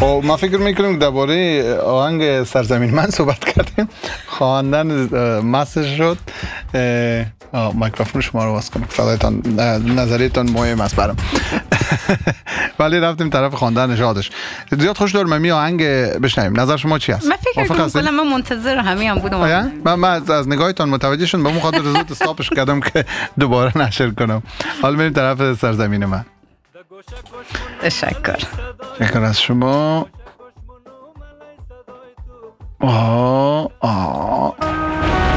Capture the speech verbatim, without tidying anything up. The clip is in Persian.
خب ما فکر میکنیم درباره آهنگ سرزمین من صحبت کردیم. خواندن مسج شد. میکروفون شما رو باز کنم. صدایتان نظریتان مهم است برام. ولی رفتیم طرف خواندن نشادش. زیاد خوش دارم می آهنگ بشنویم. نظر شما چی است؟ من فکر کنم کلا من منتظر همین هم بودم. من من از نگاهتان متوجه شدم. به اون خاطر زود استاپش کردم که دوباره نشر کنم. حالا بریم طرف سرزمین من. تشکر. شکر از شما. آه آه